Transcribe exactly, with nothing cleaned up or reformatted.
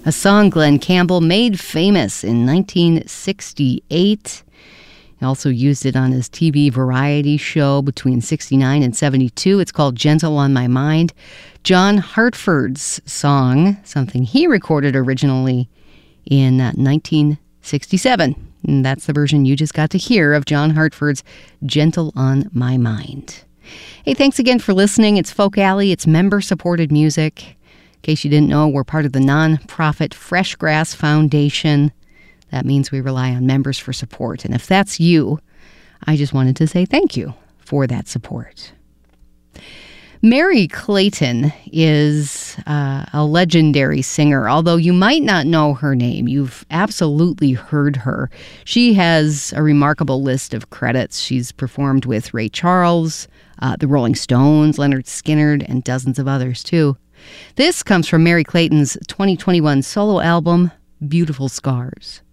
a song Glen Campbell made famous in nineteen sixty-eight. He also used it on his T V variety show between sixty-nine and seventy-two. It's called Gentle on My Mind. John Hartford's song, something he recorded originally in uh, nineteen sixty-seven. And that's the version you just got to hear of John Hartford's Gentle on My Mind. Hey, thanks again for listening. It's Folk Alley. It's member-supported music. In case you didn't know, we're part of the nonprofit Fresh Grass Foundation. That means we rely on members for support. And if that's you, I just wanted to say thank you for that support. Merry Clayton is uh, a legendary singer. Although you might not know her name, you've absolutely heard her. She has a remarkable list of credits. She's performed with Ray Charles, uh, the Rolling Stones, Leonard Skinner, and dozens of others, too. This comes from Merry Clayton's twenty twenty-one solo album, Beautiful Scars.